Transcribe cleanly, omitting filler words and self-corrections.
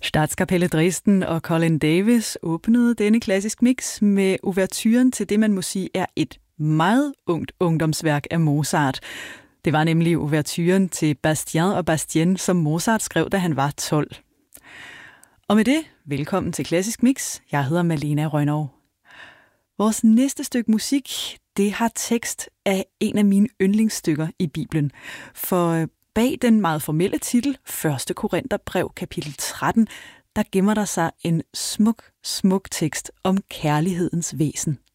Statskapellet Dresden og Colin Davis åbnede denne klassisk mix med ouverturen til det, man må sige er et meget ungt ungdomsværk af Mozart. Det var nemlig ouverturen til Bastien og Bastienne, som Mozart skrev, da han var 12. Og med det, velkommen til Klassisk Mix. Jeg hedder Malena Rønnow. Vores næste stykke musik, det har tekst af en af mine yndlingsstykker i Bibelen. For bag den meget formelle titel, 1. Korintherbrev kapitel 13, der gemmer der sig en smuk, smuk tekst om kærlighedens væsen.